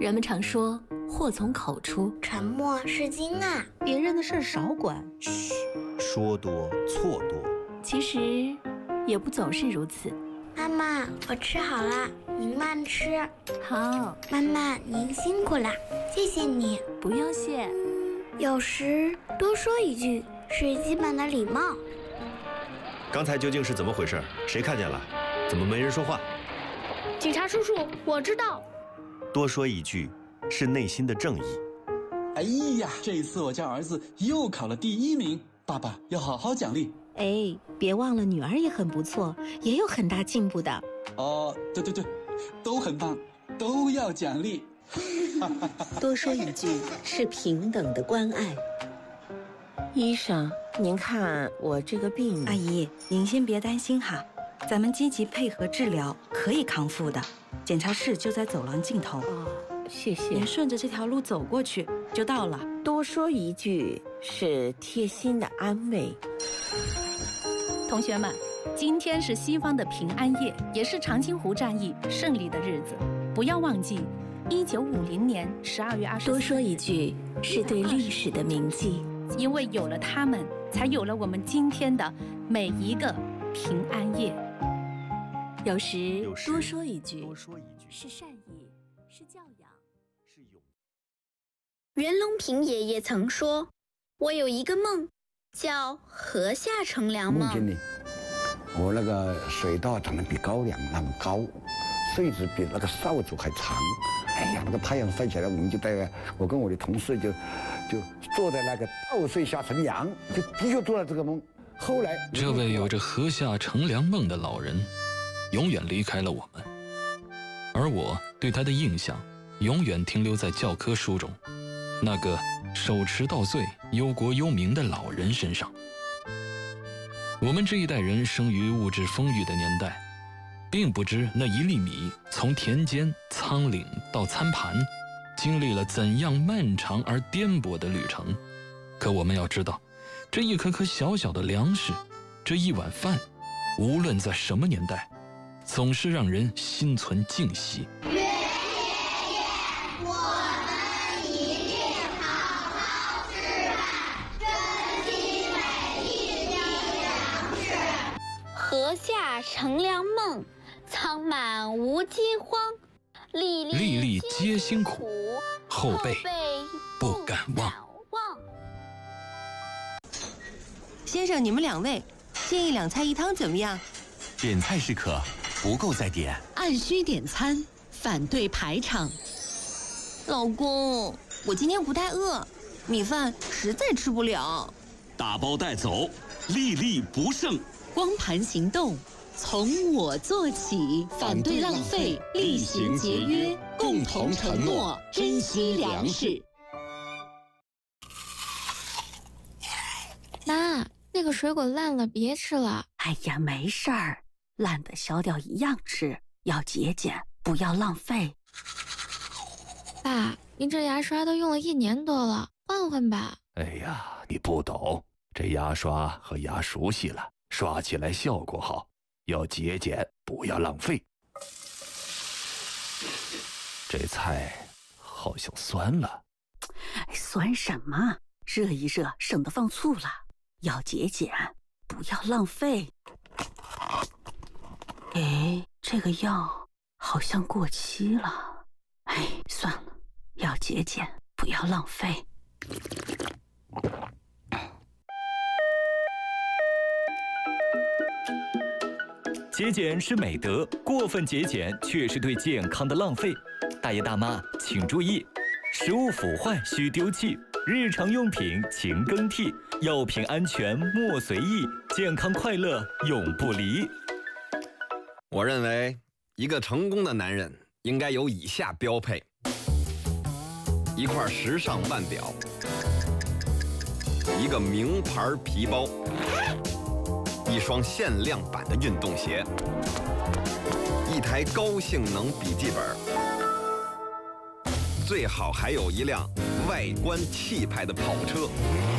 人们常说祸从口出， 沉默是金啊。 别人的事少管， 嘘，说多错多。 其实也不总是如此。 妈妈，我吃好了，您慢吃。 好， 妈妈您辛苦了，谢谢你。 不用谢。 有时多说一句是基本的礼貌。 刚才究竟是怎么回事？谁看见了？怎么没人说话？ 警察叔叔，我知道。 多说一句是内心的正义。 哎呀，这次我家儿子又考了第1名，爸爸要好好奖励。 哎，别忘了女儿也很不错，也有很大进步的。 哦，对，都很棒，都要奖励。 多说一句是平等的关爱。 医生，您看我这个病…… 阿姨，您先别担心哈，咱们积极配合治疗，可以康复的。检查室就在走廊尽头。 哦，谢谢。 您顺着这条路走过去就到了。 多说一句是贴心的安慰。 同学们，今天是西方的平安夜，也是长津湖战役胜利的日子。不要忘记，1950年12月24日。 多说一句是对历史的铭记， 因为有了他们，才有了我们今天的每一个平安夜。 有时多说一句是善意，是教养， 是勇。 袁隆平爷爷曾说：“我有一个梦，叫河下乘凉梦。” 梦见呢，我那个水稻长得比高粱那么高，穗子比那个扫帚还长。哎呀，那个太阳晒起来，我跟我的同事就坐在那个稻穗下乘凉，就的确做了这个梦。后来， 这位有着河下乘凉梦的老人，永远离开了我们，而我对他的印象永远停留在教科书中那个手持稻穗忧国忧民的老人身上。我们这一代人生于物质丰裕的年代，并不知那1粒米从田间仓廪到餐盘经历了怎样漫长而颠簸的旅程。可我们要知道，这一颗颗小小的粮食，这一碗饭，无论在什么年代，总是让人心存敬惜。 袁爷爷，我们一定好好吃饭，珍惜每一粒粮食。 河下乘凉梦，仓满无饥荒，粒粒皆辛苦， 后辈不敢忘。 先生，你们2位，建议2菜1汤怎么样？ 点菜是可，不够再点。 按需点餐，反对排场。老公，我今天不太饿，米饭实在吃不了。 打包带走，粒粒不剩。 光盘行动，从我做起，反对浪费，厉行节约，共同承诺珍惜粮食。 妈，那个水果烂了，别吃了。 哎呀，没事儿，烂的削掉一样吃，要节俭，不要浪费。 爸，您这牙刷都用了1年多了，换换吧。 哎呀，你不懂，这牙刷和牙熟悉了，刷起来效果好。要节俭，不要浪费。这菜好像酸了。 酸什么？热一热，省得放醋了。要节俭，不要浪费。哎，这个药好像过期了。哎，算了，要节俭，不要浪费。 节俭是美德，过分节俭却是对健康的浪费。大爷大妈请注意，食物腐坏需丢弃，日常用品勤更替，药品安全莫随意，健康快乐永不离。 我认为一个成功的男人应该有以下标配：一块时尚腕表，一个名牌皮包，一双限量版的运动鞋，一台高性能笔记本，最好还有一辆外观气派的跑车。